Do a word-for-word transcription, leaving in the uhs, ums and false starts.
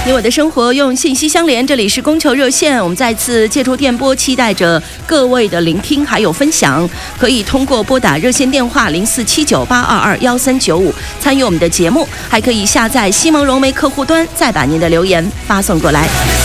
你我的生活用信息相连，这里是供求热线，我们再次借出电波，期待着各位的聆听还有分享。可以通过拨打热线电话零四七九八二二幺三九五参与我们的节目，还可以下载西蒙融媒客户端，再把您的留言发送过来。